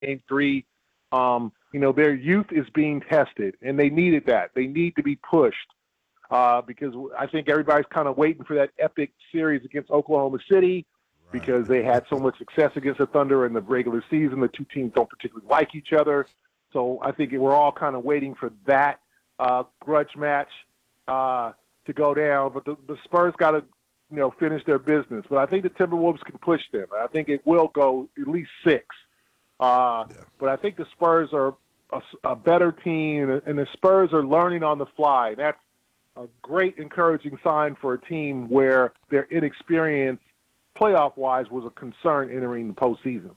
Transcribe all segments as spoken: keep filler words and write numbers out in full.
game three. Um, you know, their youth is being tested, and they needed that. They need to be pushed uh, because I think everybody's kind of waiting for that epic series against Oklahoma City because they had so much success against the Thunder in the regular season. The two teams don't particularly like each other. So I think we're all kind of waiting for that uh, grudge match uh, to go down. But the, the Spurs got to, you know, finish their business. But I think the Timberwolves can push them. I think it will go at least six. Uh, yeah. But I think the Spurs are a, a better team, and the Spurs are learning on the fly. That's a great encouraging sign for a team where their inexperience playoff-wise was a concern entering the postseason.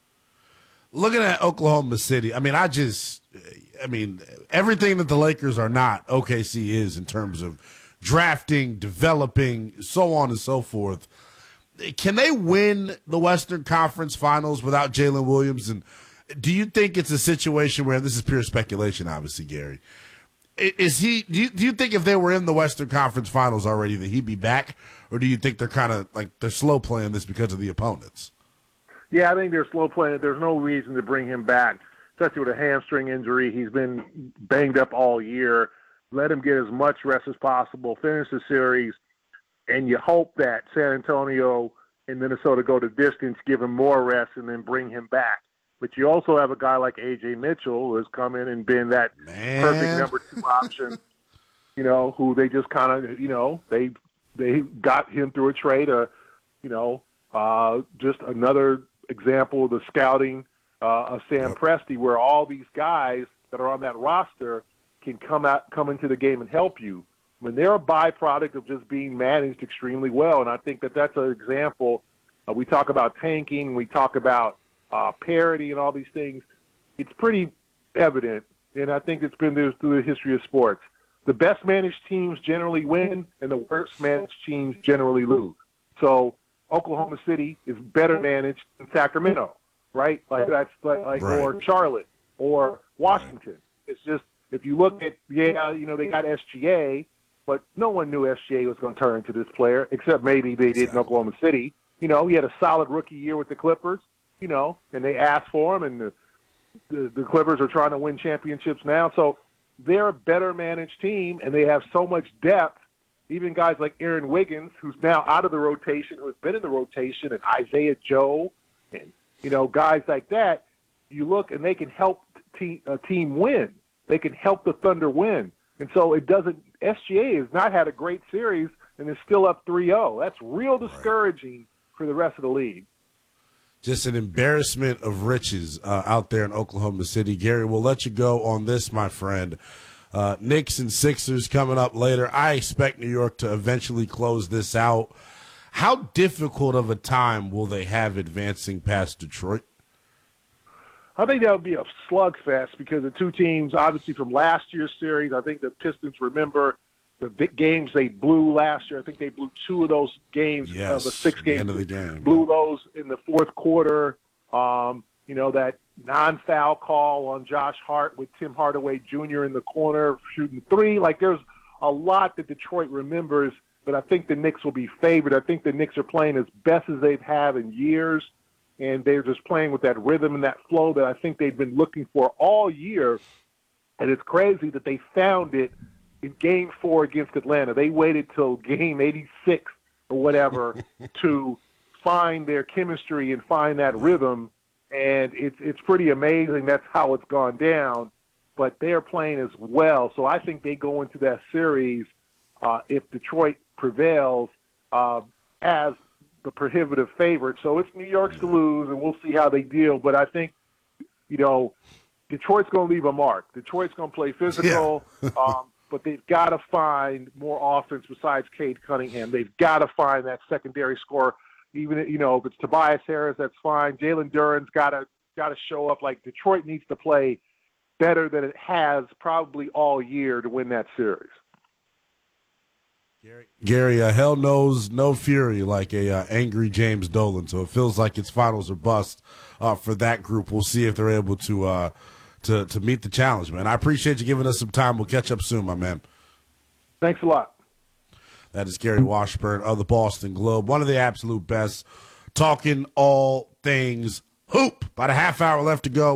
Looking at Oklahoma City, I mean, I just, I mean, everything that the Lakers are not, O K C is in terms of drafting, developing, so on and so forth. Can they win the Western Conference Finals without Jalen Williams? And do you think it's a situation where, this is pure speculation, obviously, Gary, is he, do you, do you think if they were in the Western Conference Finals already that he'd be back? Or do you think they're kind of like, they're slow playing this because of the opponents? Yeah, I think they're slow playing. There's no reason to bring him back, especially with a hamstring injury. He's been banged up all year. Let him get as much rest as possible, finish the series, and you hope that San Antonio and Minnesota go the distance, give him more rest, and then bring him back. But you also have a guy like A J Mitchell who has come in and been that Man. perfect number two option, you know, who they just kind of, you know, they they got him through a trade, uh, you know, uh, just another example of the scouting uh, of Sam yep. Presti, where all these guys that are on that roster can come out, come into the game and help you. I mean, they're a byproduct of just being managed extremely well, and I think that that's an example. Uh, we talk about tanking, we talk about uh, parity and all these things. It's pretty evident, and I think it's been through, through the history of sports. The best managed teams generally win, and the worst managed teams generally lose. So Oklahoma City is better managed than Sacramento, right? Like that's like, like right. or Charlotte or Washington. Right. It's just, if you look at, yeah, you know, they got S G A, but no one knew S G A was going to turn into this player, except maybe they did in Oklahoma City. You know, he had a solid rookie year with the Clippers, you know, and they asked for him, and the, the, the Clippers are trying to win championships now. So they're a better managed team, and they have so much depth. Even guys like Aaron Wiggins, who's now out of the rotation, who has been in the rotation, and Isaiah Joe, and, you know, guys like that, you look and they can help te- a team win. They can help the Thunder win. And so it doesn't – S G A has not had a great series and is still up three oh. That's real discouraging for the rest of the league. Just an embarrassment of riches uh, out there in Oklahoma City. Gary, we'll let you go on this, my friend. Uh, Knicks and Sixers coming up later. I expect New York to eventually close this out. How difficult of a time will they have advancing past Detroit? I think that would be a slugfest because the two teams, obviously from last year's series, I think the Pistons remember the big games they blew last year. I think they blew two of those games, yes, uh, the six games. End of the game. Blew those in the fourth quarter. Um, you know, that non-foul call on Josh Hart with Tim Hardaway Junior in the corner shooting three. Like, there's a lot that Detroit remembers, but I think the Knicks will be favored. I think the Knicks are playing as best as they've had in years, and they're just playing with that rhythm and that flow that I think they've been looking for all year. And it's crazy that they found it in game four against Atlanta. They waited till game eighty-six or whatever to find their chemistry and find that rhythm. And it's it's pretty amazing that's how it's gone down. But they're playing as well. So I think they go into that series, uh, if Detroit prevails, uh, as the prohibitive favorite. So it's New York's to lose, and we'll see how they deal. But I think, you know, Detroit's going to leave a mark. Detroit's going to play physical, yeah. um, but they've got to find more offense besides Cade Cunningham. They've got to find that secondary score. Even, you know, if it's Tobias Harris, that's fine. Jalen Duren's got to got to show up. Like, Detroit needs to play better than it has probably all year to win that series. Gary, Gary uh, hell knows no fury like a uh, angry James Dolan, so it feels like it's finals or bust uh, for that group. We'll see if they're able to uh, to to meet the challenge, man. I appreciate you giving us some time. We'll catch up soon, my man. Thanks a lot. That is Gary Washburn of the Boston Globe, one of the absolute best, talking all things hoop. About a half hour left to go.